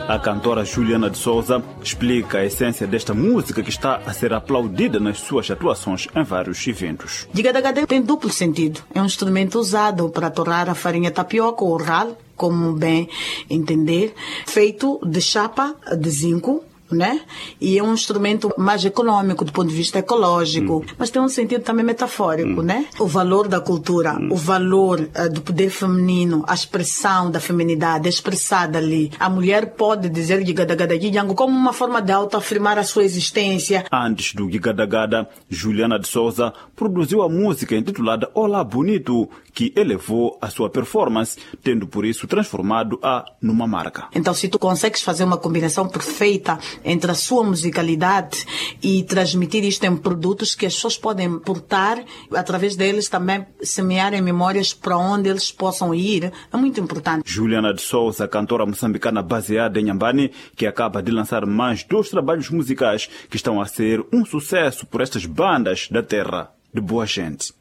A cantora Juliana de Souza explica a essência desta música que está a ser aplaudida nas suas atuações em vários eventos. Giga-daga tem duplo sentido. É um instrumento usado para torrar a farinha tapioca ou ralo, como bem entender, feito de chapa de zinco, né? E é um instrumento mais econômico do ponto de vista ecológico, mas tem um sentido também metafórico, né? O valor da cultura, o valor do poder feminino, a expressão da feminidade expressada ali. A mulher pode dizer Giga-daga como uma forma de autoafirmar a sua existência. Antes do Giga-daga, Juliana de Souza produziu a música intitulada Olá Bonito, que elevou a sua performance, tendo por isso transformado-a numa marca. Então, se tu consegues fazer uma combinação perfeita entre a sua musicalidade e transmitir isto em produtos que as pessoas podem portar, através deles também semearem memórias para onde eles possam ir, é muito importante. Juliana de Souza, cantora moçambicana baseada em Nhambane, que acaba de lançar mais 2 trabalhos musicais que estão a ser um sucesso por estas bandas da terra de boa gente.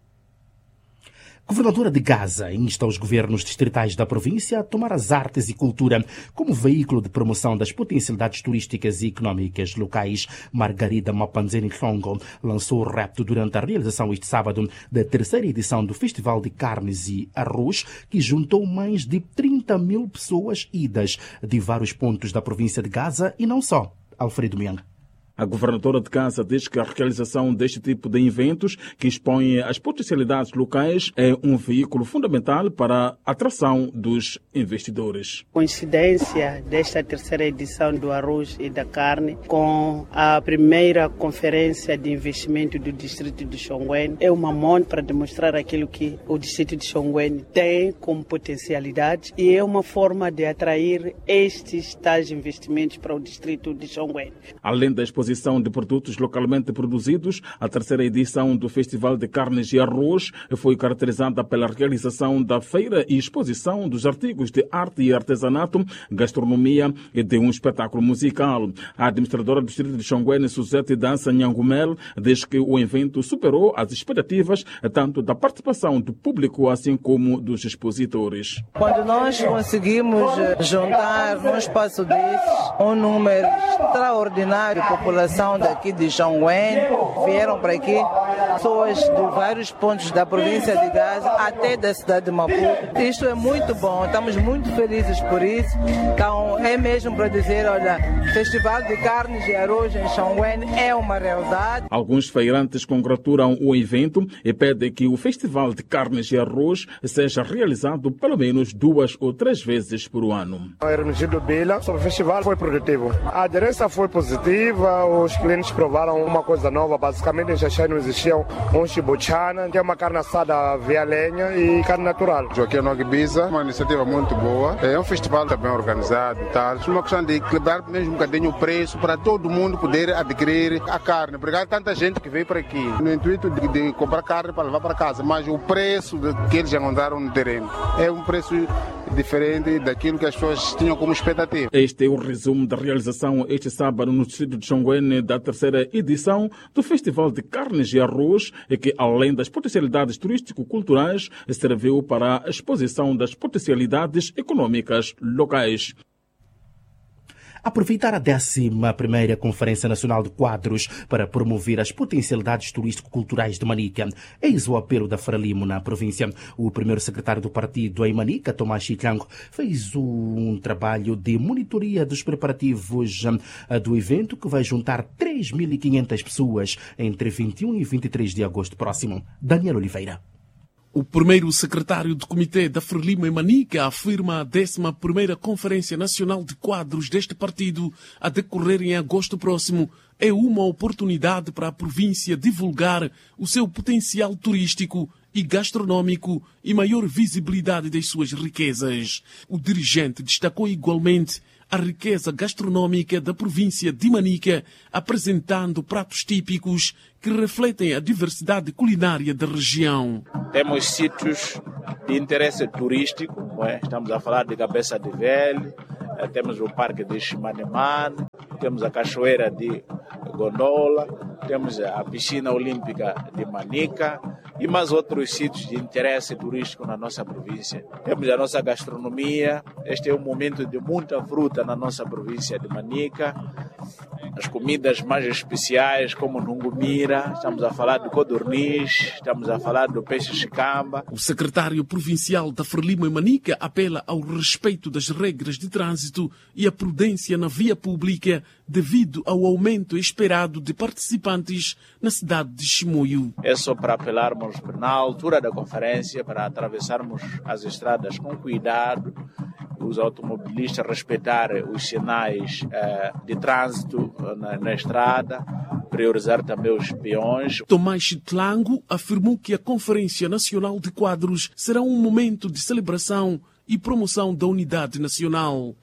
Governadora de Gaza insta os governos distritais da província a tomar as artes e cultura como veículo de promoção das potencialidades turísticas e económicas locais. Margarida Mapanzeni Hlongo lançou o repto durante a realização este sábado da 3ª edição do Festival de Carnes e Arroz, que juntou mais de 30 mil pessoas idas de vários pontos da província de Gaza e não só. Alfredo Miang. A governadora de Gaza diz que a realização deste tipo de eventos, que expõe as potencialidades locais, é um veículo fundamental para a atração dos investidores. Coincidência desta 3ª edição do arroz e da carne com a primeira conferência de investimento do distrito de Chongwen é uma monte para demonstrar aquilo que o distrito de Chongwen tem como potencialidade e é uma forma de atrair estes tais investimentos para o distrito de Chongwen. Além da exposição de produtos localmente produzidos, a 3ª edição do Festival de Carnes e Arroz foi caracterizada pela realização da feira e exposição dos artigos de arte e artesanato, gastronomia e de um espetáculo musical. A administradora do distrito de Chongwen, Suzete Dança Nhangumel, diz que o evento superou as expectativas tanto da participação do público assim como dos expositores. Quando nós conseguimos juntar num espaço desses um número extraordinário de população daqui de Chongwen, vieram para aqui pessoas de vários pontos da província de Gaza até da cidade de Maputo. Isto é muito bom, estamos muito felizes por isso. Então é mesmo para dizer, olha, Festival de Carnes e Arroz em Chongwen é uma realidade. Alguns feirantes congratulam o evento e pedem que o Festival de Carnes e Arroz seja realizado pelo menos 2 ou 3 vezes por ano. Hermenegildo Bila, sobre o festival foi produtivo. A aderência foi positiva, os clientes provaram uma coisa nova. Basicamente em Xaxai não existiam um chibuchana, que é uma carne assada via lenha e carne natural. Joaquim Noguebiza, uma iniciativa muito boa. É um festival também organizado e tal. É uma questão de equilibrar mesmo um bocadinho o preço para todo mundo poder adquirir a carne. Porque há tanta gente que veio para aqui no intuito de comprar carne para levar para casa, mas o preço que eles encontraram no terreno é um preço diferente daquilo que as pessoas tinham como expectativa. Este é o resumo da realização este sábado no distrito de Chongwen da 3ª edição do Festival de Carnes e Arroz, e que, além das potencialidades turístico-culturais, serviu para a exposição das potencialidades econômicas locais. Aproveitar a 11ª Conferência Nacional de Quadros para promover as potencialidades turístico-culturais de Manica. Eis o apelo da Frelimo na província. O primeiro secretário do partido em Manica, Tomás Chiclango, fez um trabalho de monitoria dos preparativos do evento, que vai juntar 3.500 pessoas entre 21 e 23 de agosto próximo. Daniel Oliveira. O primeiro secretário do Comitê da Frelimo em Manica afirma a 11ª Conferência Nacional de Quadros deste partido, a decorrer em agosto próximo, é uma oportunidade para a província divulgar o seu potencial turístico e gastronômico e maior visibilidade das suas riquezas. O dirigente destacou igualmente a riqueza gastronômica da província de Manica, apresentando pratos típicos que refletem a diversidade culinária da região. Temos sítios de interesse turístico, não é? Estamos a falar de Cabeça de Velho, temos o Parque de Chimanemane, temos a Cachoeira de Gondola, temos a Piscina Olímpica de Manica, e mais outros sítios de interesse turístico na nossa província. Temos a nossa gastronomia, este é um momento de muita fruta na nossa província de Manica, as comidas mais especiais como nungumira, estamos a falar de codorniz, estamos a falar do peixe chicamba. O secretário provincial da Frelimo e Manica apela ao respeito das regras de trânsito e a prudência na via pública devido ao aumento esperado de participantes na cidade de Chimoio. É só para apelarmos na altura da conferência para atravessarmos as estradas com cuidado, os automobilistas respeitarem os sinais de trânsito na estrada, priorizar também os peões. Tomás Chitlango afirmou que a Conferência Nacional de Quadros será um momento de celebração e promoção da unidade nacional.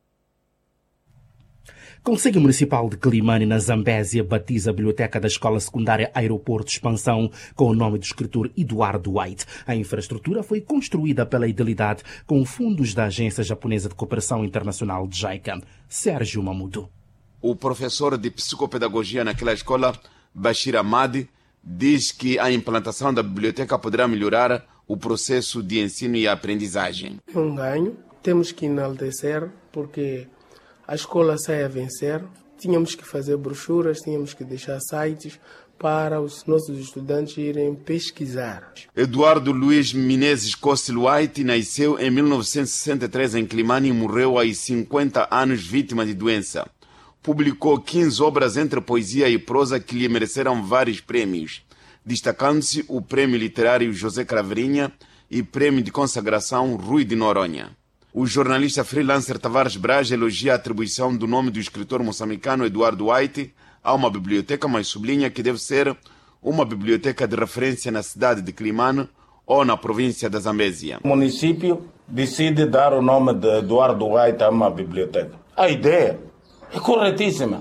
Conselho Municipal de Quilimane, na Zambésia, batiza a biblioteca da Escola Secundária Aeroporto Expansão com o nome do escritor Eduardo White. A infraestrutura foi construída pela Idilidade com fundos da Agência Japonesa de Cooperação Internacional de JICA. Sérgio Mamudo. O professor de psicopedagogia naquela escola, Bashir Ahmad, diz que a implantação da biblioteca poderá melhorar o processo de ensino e aprendizagem. É um ganho, temos que enaltecer, porque a escola sai a vencer. Tínhamos que fazer brochuras, tínhamos que deixar sites para os nossos estudantes irem pesquisar. Eduardo Luiz Menezes Costil White nasceu em 1963 em Quilimane e morreu aos 50 anos vítima de doença. Publicou 15 obras entre poesia e prosa que lhe mereceram vários prêmios, destacando-se o Prêmio Literário José Craveirinha e Prêmio de Consagração Rui de Noronha. O jornalista freelancer Tavares Braz elogia a atribuição do nome do escritor moçambicano Eduardo White a uma biblioteca, mas sublinha que deve ser uma biblioteca de referência na cidade de Quilimane ou na província da Zambésia. O município decide dar o nome de Eduardo White a uma biblioteca. A ideia é corretíssima.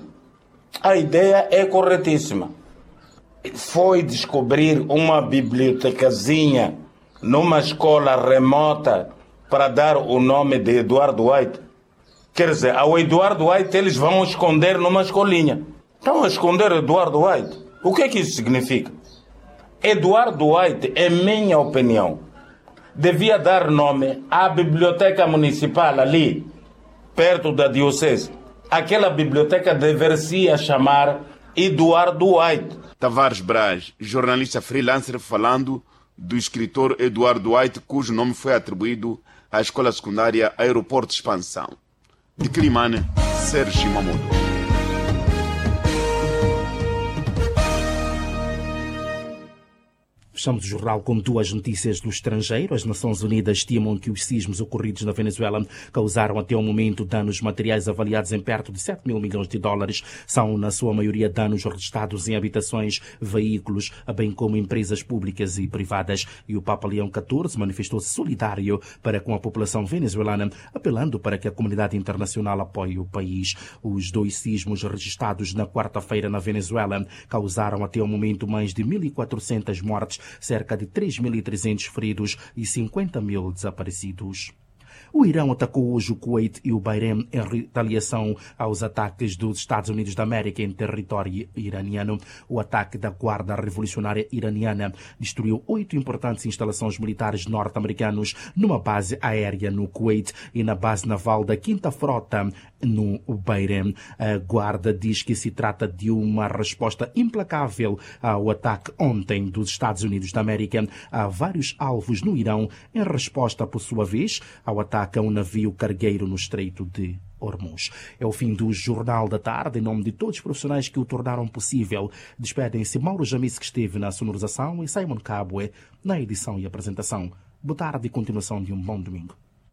Foi descobrir uma bibliotecazinha numa escola remota para dar o nome de Eduardo White. Quer dizer, ao Eduardo White eles vão esconder numa escolinha. Estão a esconder Eduardo White. O que é que isso significa? Eduardo White, em minha opinião, devia dar nome à biblioteca municipal ali, perto da diocese. Aquela biblioteca deveria chamar Eduardo White. Tavares Braz, jornalista freelancer, falando do escritor Eduardo White, cujo nome foi atribuído à Escola Secundária Aeroporto Expansão. De Quilimane, Sérgio Mamudo. Fechamos o jornal com duas notícias do estrangeiro. As Nações Unidas estimam que os sismos ocorridos na Venezuela causaram até o momento danos materiais avaliados em perto de 7 mil milhões de dólares. São, na sua maioria, danos registrados em habitações, veículos, bem como empresas públicas e privadas. E o Papa Leão XIV manifestou-se solidário para com a população venezuelana, apelando para que a comunidade internacional apoie o país. Os dois sismos registrados na quarta-feira na Venezuela causaram até o momento mais de 1.400 mortes, cerca de 3.300 feridos e 50 mil desaparecidos. O Irão atacou hoje o Kuwait e o Bahrein em retaliação aos ataques dos Estados Unidos da América em território iraniano. O ataque da Guarda Revolucionária Iraniana destruiu 8 importantes instalações militares norte-americanos numa base aérea no Kuwait e na base naval da 5ª Frota no Bahrein. A Guarda diz que se trata de uma resposta implacável ao ataque ontem dos Estados Unidos da América a vários alvos no Irão, em resposta, por sua vez, ao ataque a um navio cargueiro no Estreito de Hormuz. É o fim do Jornal da Tarde. Em nome de todos os profissionais que o tornaram possível, despedem-se Mauro Jamis, que esteve na sonorização, e Simon Cabwe na edição e apresentação. Boa tarde e continuação de um bom domingo.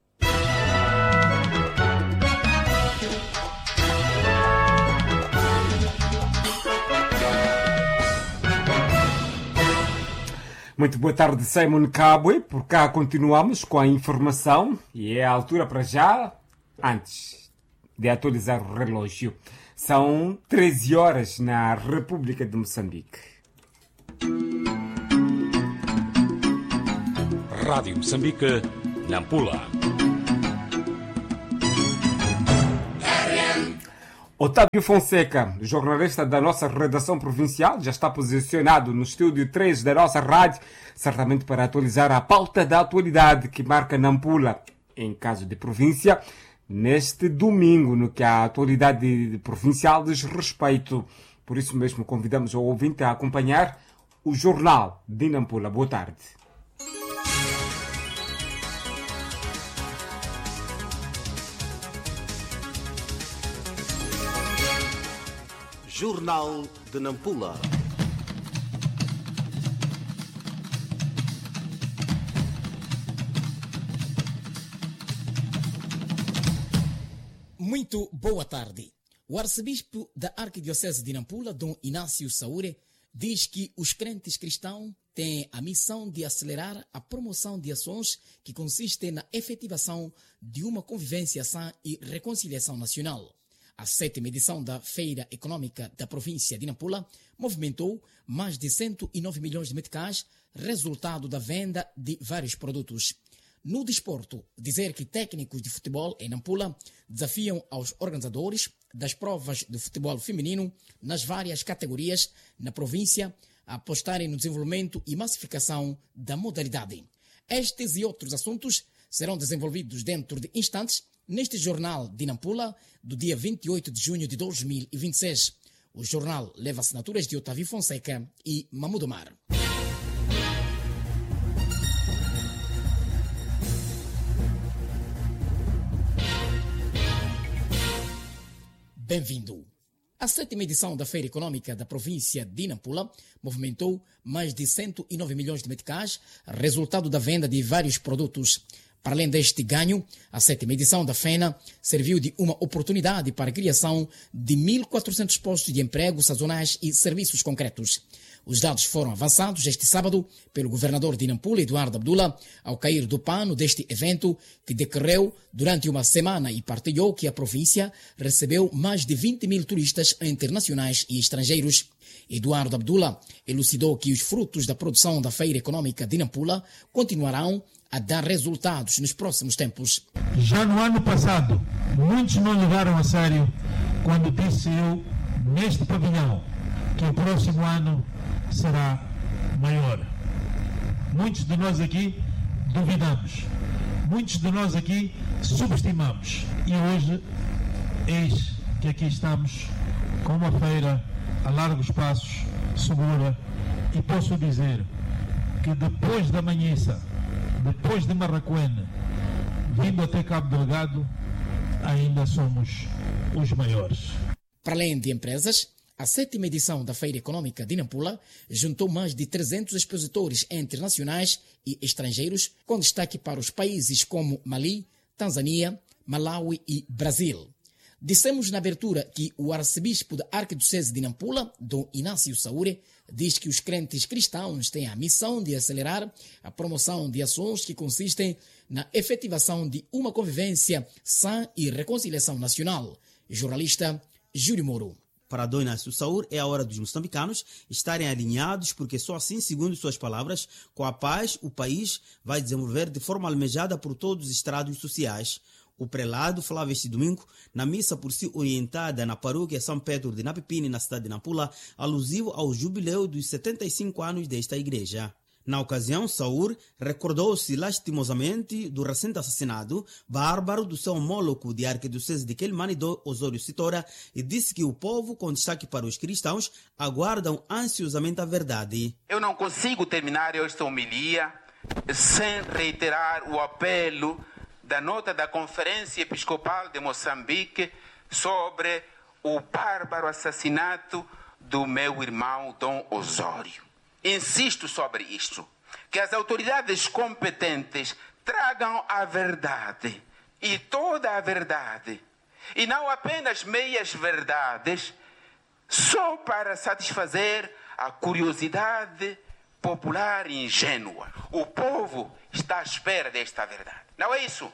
Muito boa tarde, Simon Cabwe. Por cá continuamos com a informação e é a altura para já, antes de atualizar o relógio. São 13 horas na República de Moçambique. Rádio Moçambique, Nampula. Otávio Fonseca, jornalista da nossa redação provincial, já está posicionado no estúdio 3 da nossa rádio, certamente para atualizar a pauta da atualidade que marca Nampula, em caso de província, neste domingo, no que a atualidade provincial diz respeito. Por isso mesmo convidamos o ouvinte a acompanhar o Jornal de Nampula. Boa tarde. Jornal de Nampula. Muito boa tarde. O arcebispo da Arquidiocese de Nampula, Dom Inácio Saúre, diz que os crentes cristãos têm a missão de acelerar a promoção de ações que consistem na efetivação de uma convivência sã e reconciliação nacional. A 7ª edição da Feira Econômica da província de Nampula movimentou mais de 109 milhões de meticais, resultado da venda de vários produtos. No desporto, dizer que técnicos de futebol em Nampula desafiam aos organizadores das provas de futebol feminino nas várias categorias na província a apostarem no desenvolvimento e massificação da modalidade. Estes e outros assuntos serão desenvolvidos dentro de instantes neste Jornal de Nampula, do dia 28 de junho de 2026. O jornal leva assinaturas de Otávio Fonseca e Mamudo Mar. Bem-vindo. A 7ª edição da Feira Econômica da província de Nampula movimentou mais de 109 milhões de meticais, resultado da venda de vários produtos. Para além deste ganho, a 7ª edição da FENA serviu de uma oportunidade para a criação de 1.400 postos de emprego sazonais e serviços concretos. Os dados foram avançados este sábado pelo governador de Nampula, Eduardo Abdullah, ao cair do pano deste evento que decorreu durante uma semana e partilhou que a província recebeu mais de 20 mil turistas internacionais e estrangeiros. Eduardo Abdullah elucidou que os frutos da produção da Feira Econômica de Nampula continuarão a dar resultados nos próximos tempos. Já no ano passado, muitos não levaram a sério quando disse eu, neste pavilhão, que o próximo ano será maior. Muitos de nós aqui duvidamos. Muitos de nós aqui subestimamos. E hoje, eis que aqui estamos com uma feira a largos passos, segura, e posso dizer que depois da Manhissa, depois de Marraquene, vindo até Cabo Delgado, ainda somos os maiores. Para além de empresas, a 7ª edição da Feira Econômica de Nampula juntou mais de 300 expositores internacionais e estrangeiros, com destaque para os países como Mali, Tanzânia, Malawi e Brasil. Dissemos na abertura que o arcebispo da Arquidiocese de Nampula, Dom Inácio Saúre, diz que os crentes cristãos têm a missão de acelerar a promoção de ações que consistem na efetivação de uma convivência sã e reconciliação nacional. Jornalista Júlio Moro. Para Dom Inácio Saúre, é a hora dos moçambicanos estarem alinhados, porque só assim, segundo suas palavras, com a paz, o país vai desenvolver de forma almejada por todos os estratos sociais. O prelado falava este domingo na missa por si orientada na paróquia São Pedro de Napipini, na cidade de Nampula, alusivo ao jubileu dos 75 anos desta igreja. Na ocasião, Saúr recordou-se lastimosamente do recente assassinato bárbaro do seu homólogo de arquidiocese de Quelimane, Osório Sitora, e disse que o povo, com destaque para os cristãos, aguardam ansiosamente a verdade. Eu não consigo terminar esta homilia sem reiterar o apelo da nota da Conferência Episcopal de Moçambique sobre o bárbaro assassinato do meu irmão Dom Osório. Insisto sobre isto, que as autoridades competentes tragam a verdade e toda a verdade, e não apenas meias verdades, só para satisfazer a curiosidade popular e ingênua. O povo está à espera desta verdade. Não é isso?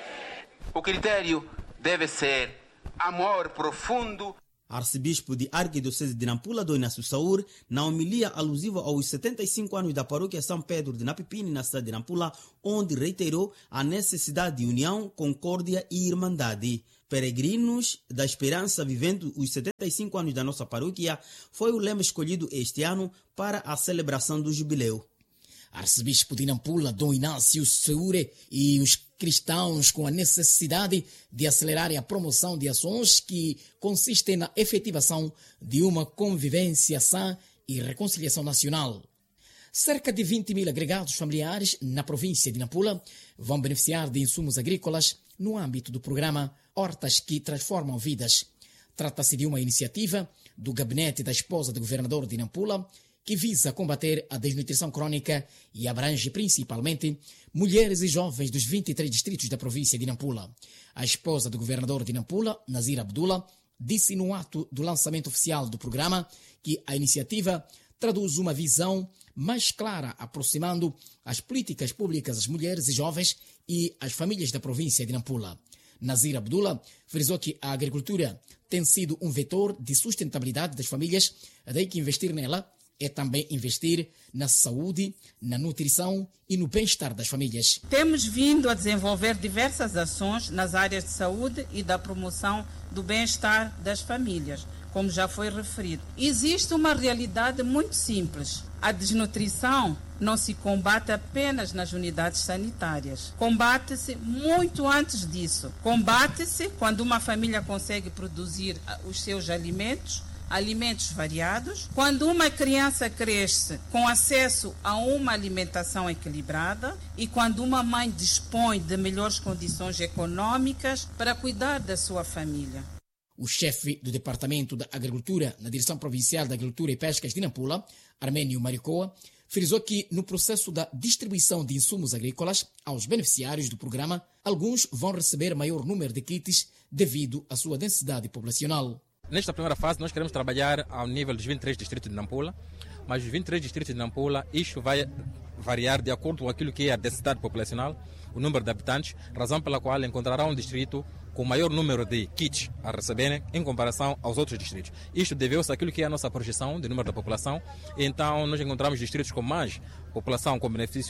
O critério deve ser amor profundo. Arcebispo de Arquidiocese de Nampula, Dom Inácio Saúre, na homilia alusiva aos 75 anos da paróquia São Pedro de Napipini, na cidade de Nampula, onde reiterou a necessidade de união, concórdia e irmandade. Peregrinos da Esperança vivendo os 75 anos da nossa paróquia foi o lema escolhido este ano para a celebração do jubileu. Arcebispo de Nampula, Dom Inácio Seure, e os cristãos com a necessidade de acelerarem a promoção de ações que consistem na efetivação de uma convivência sã e reconciliação nacional. Cerca de 20 mil agregados familiares na província de Nampula vão beneficiar de insumos agrícolas no âmbito do programa Hortas que Transformam Vidas. Trata-se de uma iniciativa do gabinete da esposa do governador de Nampula que visa combater a desnutrição crônica e abrange principalmente mulheres e jovens dos 23 distritos da província de Nampula. A esposa do governador de Nampula, Nazir Abdullah, disse no ato do lançamento oficial do programa que a iniciativa traduz uma visão mais clara, aproximando as políticas públicas às mulheres e jovens e às famílias da província de Nampula. Nazir Abdullah frisou que a agricultura tem sido um vetor de sustentabilidade das famílias, daí que investir nela é também investir na saúde, na nutrição e no bem-estar das famílias. Temos vindo a desenvolver diversas ações nas áreas de saúde e da promoção do bem-estar das famílias, como já foi referido. Existe uma realidade muito simples. A desnutrição não se combate apenas nas unidades sanitárias. Combate-se muito antes disso. Combate-se quando uma família consegue produzir os seus alimentos variados, quando uma criança cresce com acesso a uma alimentação equilibrada e quando uma mãe dispõe de melhores condições econômicas para cuidar da sua família. O chefe do Departamento da Agricultura na Direção Provincial da Agricultura e Pescas de Nampula, Arménio Maricoa, frisou que no processo da distribuição de insumos agrícolas aos beneficiários do programa, alguns vão receber maior número de kits devido à sua densidade populacional. Nesta primeira fase, nós queremos trabalhar ao nível dos 23 distritos de Nampula, mas os 23 distritos de Nampula, isto vai variar de acordo com aquilo que é a densidade populacional, o número de habitantes, razão pela qual encontrará um distrito com maior número de kits a receberem em comparação aos outros distritos. Isto deveu-se àquilo que é a nossa projeção de número da população, então nós encontramos distritos com mais população com benefício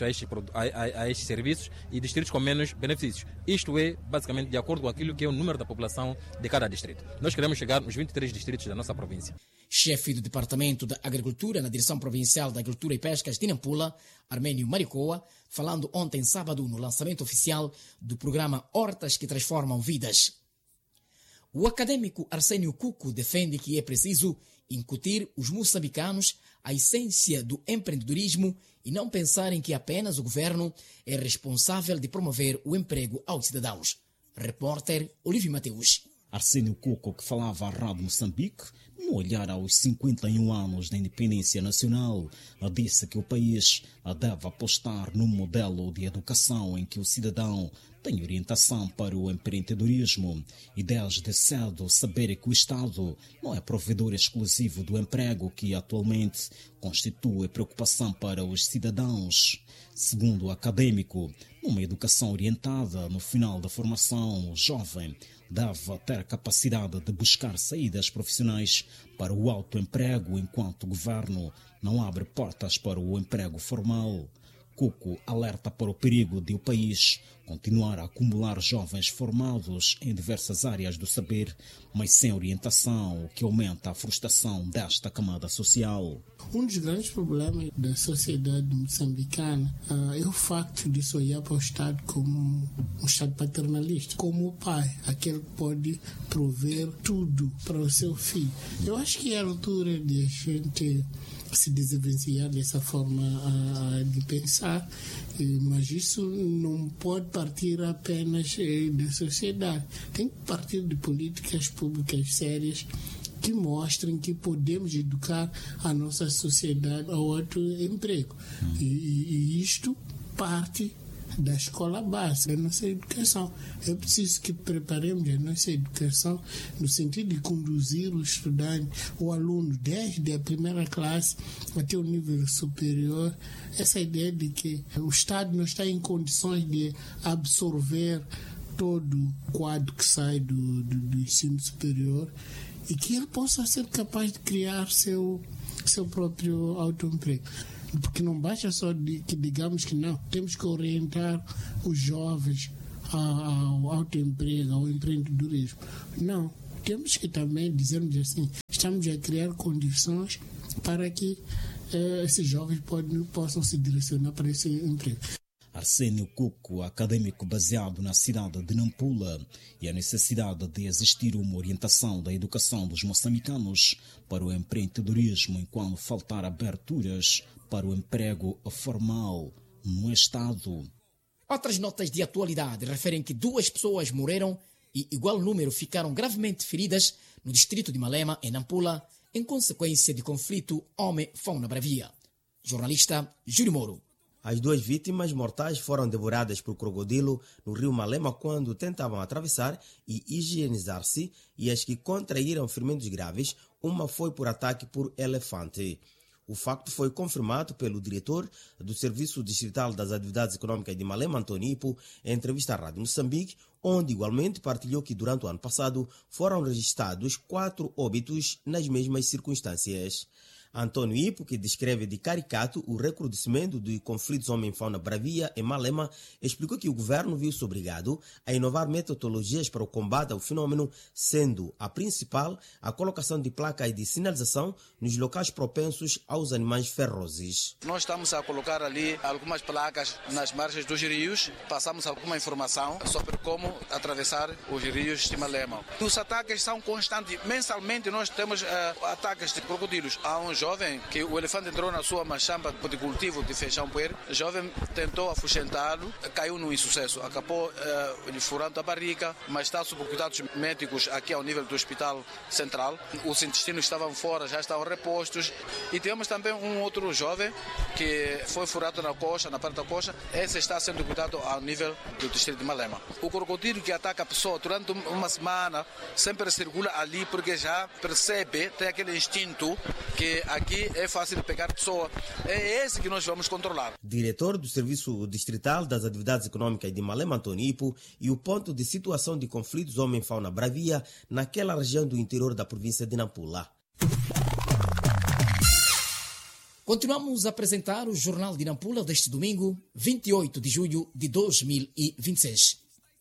a estes serviços e distritos com menos benefícios. Isto é basicamente de acordo com aquilo que é o número da população de cada distrito. Nós queremos chegar nos 23 distritos da nossa província. Chefe do Departamento da Agricultura na Direção Provincial da Agricultura e Pescas de Nampula, Arménio Maricoa, falando ontem sábado no lançamento oficial do programa Hortas que Transformam Vidas. O acadêmico Arsénio Cuco defende que é preciso incutir os moçambicanos a essência do empreendedorismo e não pensarem que apenas o governo é responsável de promover o emprego aos cidadãos. Repórter Olívio Mateus. Arsénio Cuco, que falava à Rádio Moçambique, no olhar aos 51 anos da independência nacional, disse que o país deve apostar num modelo de educação em que o cidadão tem orientação para o empreendedorismo e desde cedo saber que o Estado não é provedor exclusivo do emprego que atualmente constitui preocupação para os cidadãos. Segundo o acadêmico, numa educação orientada no final da formação, o jovem deve ter capacidade de buscar saídas profissionais para o autoemprego, enquanto o governo não abre portas para o emprego formal. Cuco alerta para o perigo de o país continuar a acumular jovens formados em diversas áreas do saber, mas sem orientação, o que aumenta a frustração desta camada social. Um dos grandes problemas da sociedade moçambicana é o facto de se olhar para o Estado como um Estado paternalista, como o pai, aquele que pode prover tudo para o seu filho. Eu acho que é a altura de a gente se desenvencilhar dessa forma de pensar, mas isso não pode partir apenas da sociedade. Tem que partir de políticas públicas sérias que mostrem que podemos educar a nossa sociedade ao autoemprego. E isto parte da escola básica, da nossa educação. É preciso que preparemos a nossa educação no sentido de conduzir o estudante, o aluno, desde a primeira classe até o nível superior. Essa ideia de que o Estado não está em condições de absorver todo o quadro que sai do ensino superior e que ele possa ser capaz de criar seu próprio autoemprego. Porque não basta só que digamos que não, temos que orientar os jovens ao autoemprego, ao empreendedorismo. Não. Temos que também dizermos assim, estamos a criar condições para que esses jovens possam se direcionar para esse emprego. Arsénio Cuco, acadêmico baseado na cidade de Nampula, e a necessidade de existir uma orientação da educação dos moçambicanos para o empreendedorismo enquanto faltar aberturas para o emprego formal no Estado. Outras notas de atualidade referem que 2 pessoas morreram e igual número ficaram gravemente feridas no distrito de Malema, em Nampula, em consequência de conflito homem-fauna-bravia. Jornalista Júlio Moro. As 2 vítimas mortais foram devoradas por crocodilo no rio Malema quando tentavam atravessar e higienizar-se, e as que contraíram ferimentos graves, uma foi por ataque por elefante. O facto foi confirmado pelo diretor do Serviço Distrital das Atividades Econômicas de Malema, Antônio Ipo, em entrevista à Rádio Moçambique, onde igualmente partilhou que durante o ano passado foram registrados 4 óbitos nas mesmas circunstâncias. Antônio Ipo, que descreve de caricato o recrudescimento de conflitos homem-fauna-bravia em Malema, explicou que o governo viu-se obrigado a inovar metodologias para o combate ao fenômeno, sendo a principal a colocação de placas de sinalização nos locais propensos aos animais ferozes. Nós estamos a colocar ali algumas placas nas margens dos rios, passamos alguma informação sobre como atravessar os rios de Malema. Os ataques são constantes, mensalmente nós temos ataques de crocodilos. Há um jovem que o elefante entrou na sua machamba de cultivo de feijão puer. O jovem tentou afugentá-lo, caiu no insucesso, acabou lhe furando a barriga, mas está sob cuidados médicos aqui ao nível do Hospital Central. Os intestinos estavam fora, já estavam repostos. E temos também um outro jovem que foi furado na coxa, na parte da coxa. Esse está sendo cuidado ao nível do distrito de Malema. O crocodilo que ataca a pessoa durante uma semana sempre circula ali porque já percebe, tem aquele instinto que aqui é fácil de pegar a pessoa. É esse que nós vamos controlar. Diretor do Serviço Distrital das Atividades Econômicas de Malema, Antônio Ipo, e o ponto de situação de conflitos homem-fauna-bravia naquela região do interior da província de Nampula. Continuamos a apresentar o Jornal de Nampula deste domingo, 28 de julho de 2026.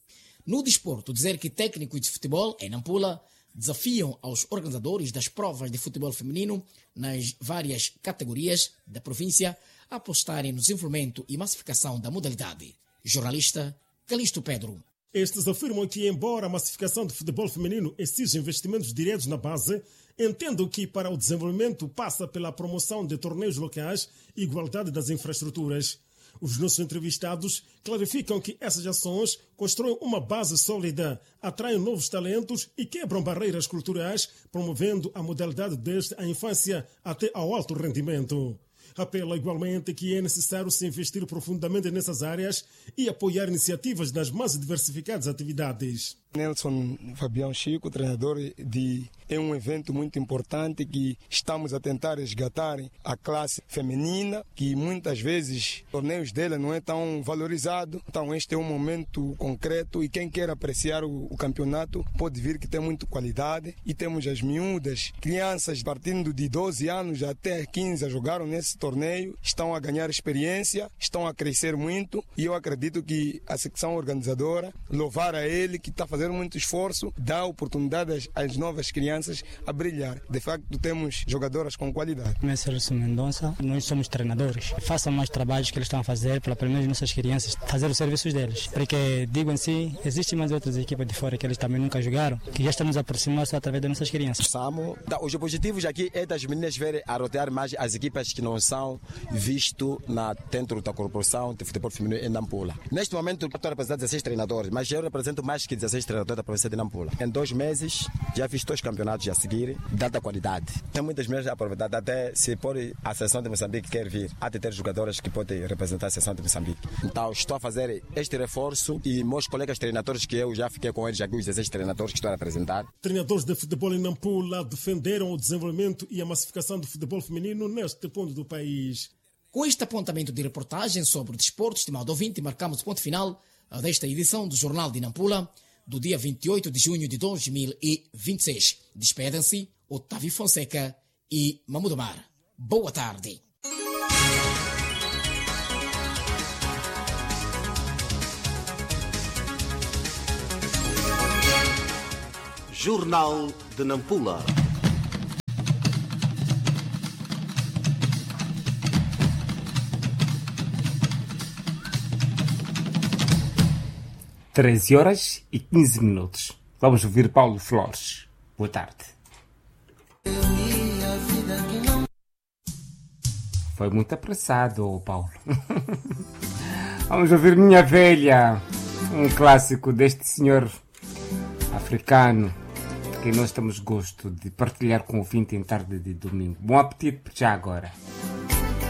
No desporto, dizer que técnicos de futebol em Nampula desafiam aos organizadores das provas de futebol feminino nas várias categorias da província a apostarem no desenvolvimento e massificação da modalidade. Jornalista Calixto Pedro. Estes afirmam que, embora a massificação do futebol feminino exija investimentos diretos na base, entendo que para o desenvolvimento passa pela promoção de torneios locais e igualdade das infraestruturas. Os nossos entrevistados clarificam que essas ações constroem uma base sólida, atraem novos talentos e quebram barreiras culturais, promovendo a modalidade desde a infância até ao alto rendimento. Apela igualmente que é necessário se investir profundamente nessas áreas e apoiar iniciativas das mais diversificadas atividades. Nelson Fabião Chico, treinador é um evento muito importante que estamos a tentar resgatar a classe feminina, que muitas vezes os torneios dela não é tão valorizado. Então este é um momento concreto e quem quer apreciar o campeonato pode vir que tem muita qualidade. E temos as miúdas, crianças partindo de 12 anos até 15 a jogaram nesse torneio, estão a ganhar experiência, estão a crescer muito e eu acredito que a secção organizadora, louvar a ele que está fazendo muito esforço, dá oportunidade às novas crianças a brilhar. De facto, temos jogadoras com qualidade. Meu Celso Mendonça, nós somos treinadores. Façam mais trabalhos que eles estão a fazer para pelo menos nossas crianças fazer os serviços deles. Porque, digo assim, existem mais outras equipas de fora que eles também nunca jogaram, que já estamos a aproximar só através das nossas crianças. Os objetivos aqui é das meninas verem a rodear mais as equipas que não são vistas dentro da corporação de futebol feminino em Nampula. Neste momento, estou a representar 16 treinadores, mas eu represento mais que 16 treinadores da província de Nampula. Em 2 meses, já fiz 2 campeonatos a seguir, dada qualidade. Tem muitas meninas aproveitadas, até se pode a seleção de Moçambique quer vir, há de ter jogadoras que podem representar a seleção de Moçambique. Então, estou a fazer este reforço e meus colegas treinadores, que eu já fiquei com eles, aqui os 16 treinadores que estou a representar. Treinadores de futebol em Nampula defenderam o desenvolvimento e a massificação do futebol feminino neste ponto do país. Com este apontamento de reportagem sobre o desporto, estimado ouvinte, marcamos o ponto final desta edição do Jornal de Nampula, do dia 28 de junho de 2026. Despedem-se Otávio Fonseca e Mahmoud Mar. Boa tarde. Jornal de Nampula. (13h15). Vamos ouvir Paulo Flores. Boa tarde. Foi muito apressado, Paulo. Vamos ouvir Minha Velha, um clássico deste senhor africano que nós temos gosto de partilhar com o ouvinte em tarde de domingo. Bom apetite já agora.